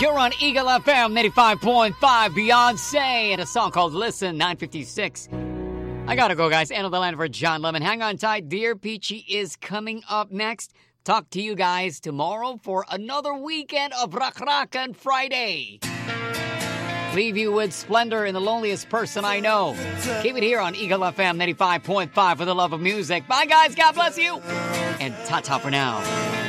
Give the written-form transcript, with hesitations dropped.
You're on Eagle FM 95.5, Beyonce, and a song called Listen, 9:56. I gotta go, guys. End of the line for John Lemon. Hang on tight. Dear Peachy is coming up next. Talk to you guys tomorrow for another weekend of Rakrakan Friday. Leave you with Splendor in The Loneliest Person I Know. Keep it here on Eagle FM 95.5 for the love of music. Bye, guys. God bless you. And ta-ta for now.